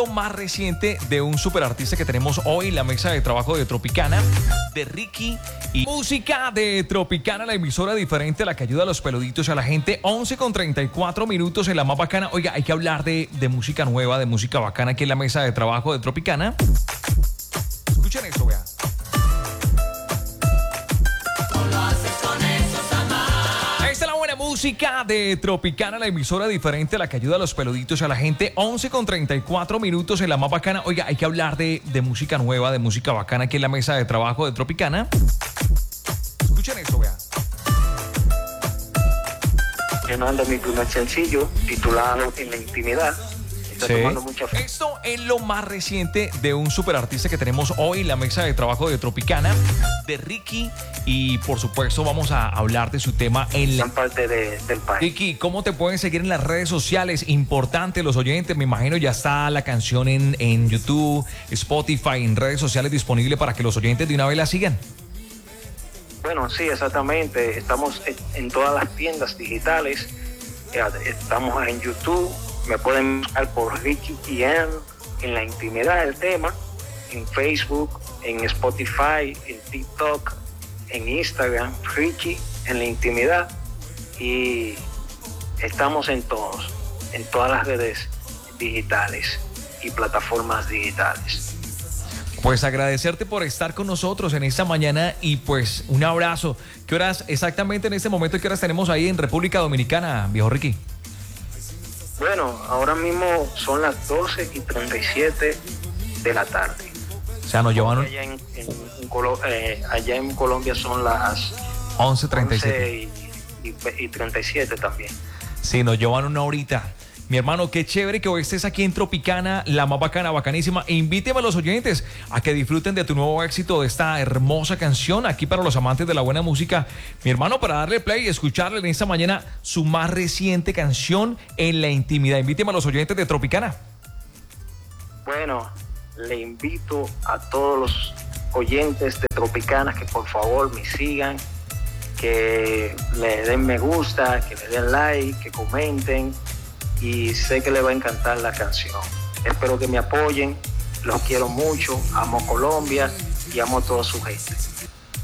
Más reciente de un superartista que tenemos hoy en la mesa de trabajo de Tropicana, de Ricky y música de Tropicana, la emisora diferente, la que ayuda a los peluditos y a la gente. 11:34 minutos en la más bacana. Oiga, hay que hablar de música nueva, de música bacana aquí en la mesa de trabajo de Tropicana. Escuchen esto, vean. Música de Tropicana, la emisora diferente, la que ayuda a los peluditos y a la gente. 11:34 minutos en la más bacana. Oiga, hay que hablar de música nueva, de música bacana aquí en la mesa de trabajo de Tropicana. Escuchen esto, vean. Llenando mi primer sencillo titulado En la Intimidad. Sí. Esto es lo más reciente de un superartista que tenemos hoy en la mesa de trabajo de Tropicana, de Ricky, y por supuesto vamos a hablar de su tema en la parte del país. Ricky, ¿cómo te pueden seguir en las redes sociales? Importante, los oyentes, me imagino ya está la canción en YouTube, Spotify, en redes sociales disponible para que los oyentes de una vez la sigan. Bueno, sí, exactamente. Estamos en todas las tiendas digitales. Estamos en YouTube. Me pueden buscar por Ricky EM, En la Intimidad del tema, en Facebook, en Spotify, en TikTok, en Instagram, Ricky En la Intimidad, y estamos en todas las redes digitales y plataformas digitales. Pues agradecerte por estar con nosotros en esta mañana y pues un abrazo. ¿Qué horas exactamente en este momento, qué horas tenemos ahí en República Dominicana, viejo Ricky? Bueno, ahora mismo son las 12:37 de la tarde. O sea, nos llevan... Allá en Colombia son las 11:37. 37 también. Sí, nos llevan una horita. Mi hermano, qué chévere que hoy estés aquí en Tropicana, la más bacana, bacanísima. E invíteme a los oyentes a que disfruten de tu nuevo éxito, de esta hermosa canción, aquí para los amantes de la buena música. Mi hermano, para darle play y escucharle en esta mañana su más reciente canción, En la Intimidad. Invíteme a los oyentes de Tropicana. Bueno, le invito a todos los oyentes de Tropicana que por favor me sigan, que le den me gusta, que le den like, que comenten, y sé que les va a encantar la canción. Espero que me apoyen, los quiero mucho, amo Colombia y amo a toda su gente.